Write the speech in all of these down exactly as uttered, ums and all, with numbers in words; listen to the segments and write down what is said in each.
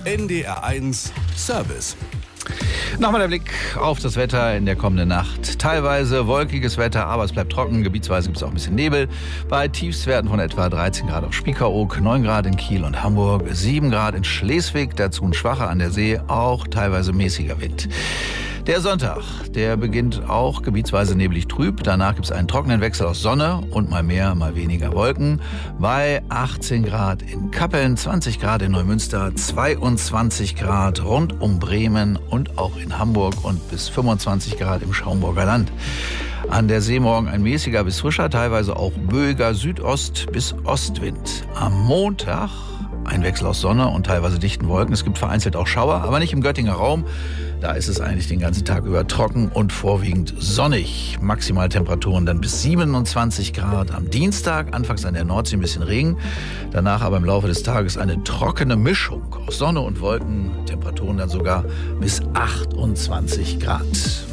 N D R eins Service. Nochmal der Blick auf das Wetter in der kommenden Nacht. Teilweise wolkiges Wetter, aber es bleibt trocken. Gebietsweise gibt es auch ein bisschen Nebel. Bei Tiefstwerten von etwa dreizehn Grad auf Spiekeroog, neun Grad in Kiel und Hamburg, sieben Grad in Schleswig, dazu ein schwacher an der See, auch teilweise mäßiger Wind. Der Sonntag, der beginnt auch gebietsweise neblig trüb. Danach gibt es einen trockenen Wechsel aus Sonne und mal mehr, mal weniger Wolken. Bei achtzehn Grad in Kappeln, zwanzig Grad in Neumünster, zweiundzwanzig Grad rund um Bremen und auch in Hamburg und bis fünfundzwanzig Grad im Schaumburger Land. An der See morgen ein mäßiger bis frischer, teilweise auch böiger Südost- bis Ostwind. Am Montag ein Wechsel aus Sonne und teilweise dichten Wolken. Es gibt vereinzelt auch Schauer, aber nicht im Göttinger Raum. Da ist es eigentlich den ganzen Tag über trocken und vorwiegend sonnig. Maximaltemperaturen dann bis siebenundzwanzig Grad am Dienstag. Anfangs an der Nordsee ein bisschen Regen. Danach aber im Laufe des Tages eine trockene Mischung aus Sonne und Wolken. Temperaturen dann sogar bis achtundzwanzig Grad.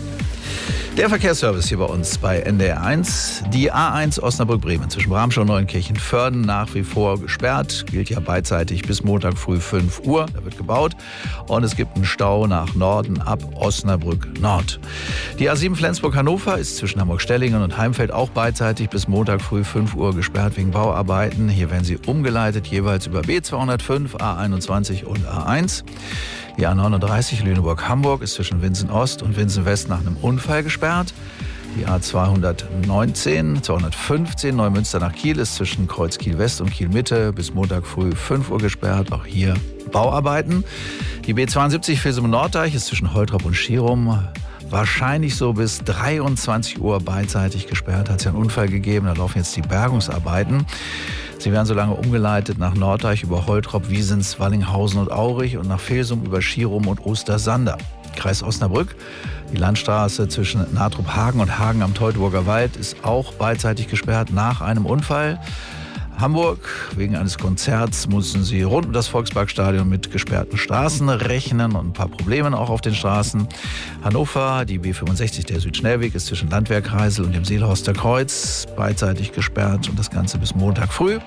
Der Verkehrsservice hier bei uns bei N D R eins. Die A eins Osnabrück-Bremen zwischen Bramschau und Neunkirchen-Vörden nach wie vor gesperrt. Gilt ja beidseitig bis Montag früh fünf Uhr. Da wird gebaut. Und es gibt einen Stau nach Norden ab Osnabrück-Nord. Die A sieben Flensburg-Hannover ist zwischen Hamburg-Stellingen und Heimfeld auch beidseitig bis Montag früh fünf Uhr gesperrt wegen Bauarbeiten. Hier werden sie umgeleitet, jeweils über B zweihundertfünf, A einundzwanzig und A eins. Die A neununddreißig Lüneburg-Hamburg ist zwischen Winsen Ost und Winsen West nach einem Unfall gesperrt. Die A zweihundertneunzehn, zweihundertfünfzehn Neumünster nach Kiel ist zwischen Kreuz Kiel West und Kiel Mitte bis Montag früh fünf Uhr gesperrt. Auch hier Bauarbeiten. Die B zweiundsiebzig Filsum-Norddeich ist zwischen Holtrop und Schierum wahrscheinlich so bis dreiundzwanzig Uhr beidseitig gesperrt. Hat es ja einen Unfall gegeben, da laufen jetzt die Bergungsarbeiten. Sie werden so lange umgeleitet nach Norddeich über Holtrop, Wiesens, Wallinghausen und Aurich und nach Filsum über Schierum und Ostersander. Kreis Osnabrück, die Landstraße zwischen Natruphagen und Hagen am Teutoburger Wald ist auch beidseitig gesperrt nach einem Unfall. Hamburg, wegen eines Konzerts mussten sie rund um das Volksparkstadion mit gesperrten Straßen rechnen und ein paar Problemen auch auf den Straßen. Hannover, die B fünfundsechzig, der Südschnellweg, ist zwischen Landwehrkreisel und dem Seelhorster Kreuz beidseitig gesperrt und das Ganze bis Montag früh.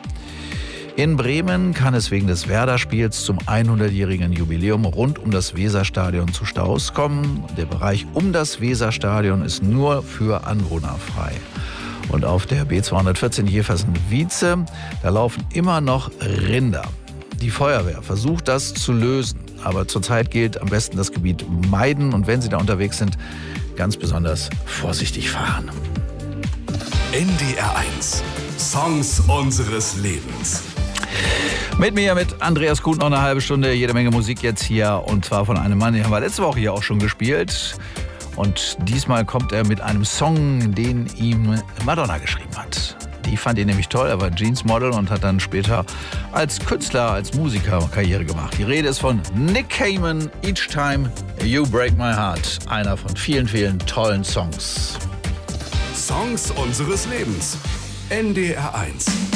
In Bremen kann es wegen des Werder-Spiels zum hundertjährigen Jubiläum rund um das Weserstadion zu Staus kommen. Der Bereich um das Weserstadion ist nur für Anwohner frei. Und auf der B zweihundertvierzehn Jeversen-Wietze, da laufen immer noch Rinder. Die Feuerwehr versucht das zu lösen. Aber zurzeit gilt am besten das Gebiet meiden und wenn Sie da unterwegs sind, ganz besonders vorsichtig fahren. N D R eins. Songs unseres Lebens. Mit mir, mit Andreas Kuhn, noch eine halbe Stunde, jede Menge Musik jetzt hier. Und zwar von einem Mann, den haben wir letzte Woche hier auch schon gespielt. Und diesmal kommt er mit einem Song, den ihm Madonna geschrieben hat. Die fand ihn nämlich toll, er war Jeans-Model und hat dann später als Künstler, als Musiker Karriere gemacht. Die Rede ist von Nick Cayman, Each Time You Break My Heart. Einer von vielen, vielen tollen Songs. Songs unseres Lebens. N D R eins.